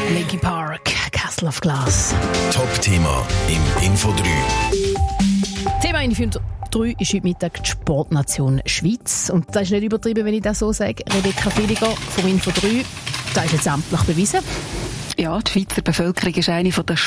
Linkin Park, Castle of Glass. Top-Thema im Info 3. Thema in 3 ist heute Mittag die Sportnation Schweiz. Und das ist nicht übertrieben, wenn ich das so sage. Rebecca Filiger vom Info 3, das ist jetzt amtlich bewiesen. Ja, die Schweizer Bevölkerung ist eine der